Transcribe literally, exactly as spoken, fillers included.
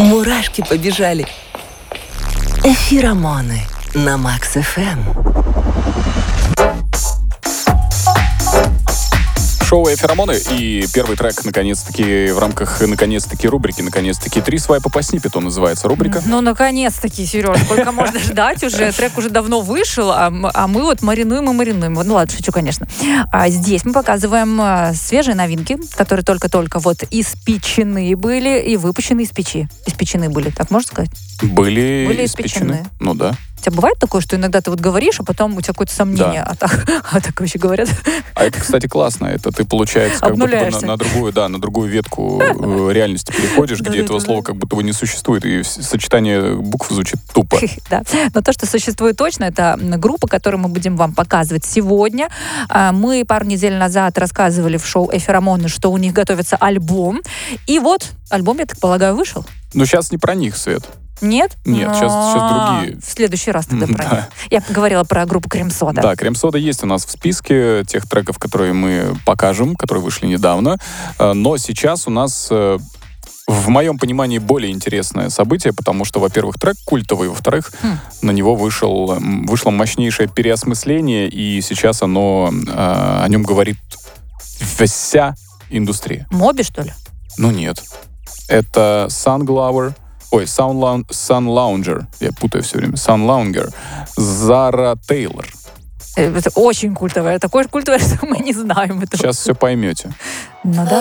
Мурашки побежали. Феромоны на Макс эф эм. Шоу «Феромоны» и первый трек, наконец-таки, в рамках, наконец-таки, рубрики, наконец-таки, «Три свайпа по сниппету» называется рубрика. Ну, наконец-таки, Сереж, сколько можно ждать уже? Трек уже давно вышел, а, а мы вот маринуем и маринуем. Ну, ладно, шучу, конечно. А здесь мы показываем а, свежие новинки, которые только-только вот испечены были и выпущены из печи. Испечены были, так можно сказать? Были, Были испечены. испечены. Ну да. У тебя бывает такое, что иногда ты вот говоришь, а потом у тебя какое-то сомнение? Да. А так, а так вообще говорят? А это, кстати, классно. Это ты, получается, как будто бы на, на другую, да, на другую ветку э, реальности переходишь, где этого слова как будто бы не существует, и сочетание букв звучит тупо. Да. Но то, что существует точно, это группа, которую мы будем вам показывать сегодня. Мы пару недель назад рассказывали в шоу «Феромоны», что у них готовится альбом. И вот альбом, я так полагаю, вышел. Но сейчас не про них, Свет. Нет? Нет, сейчас, сейчас другие. В следующий раз тогда про Да. них. Я говорила про группу «Крем-сода». Да, «Крем-сода» есть у нас в списке тех треков, которые мы покажем, которые вышли недавно. Э, Но сейчас у нас, э, в моем понимании, более интересное событие, потому что, во-первых, трек культовый, во-вторых, Хм. на него вышел, м, вышло мощнейшее переосмысление, и сейчас оно, э, о нем говорит вся индустрия. Моби, что ли? Ну нет. Это Sunglower, ой, Sun, Loun- Sun Lounger, я путаю все время, Sun Lounger, Зара Тейлор. Это очень культовое. Такое же культовое, что мы не знаем этого. Сейчас все поймете. Ну да.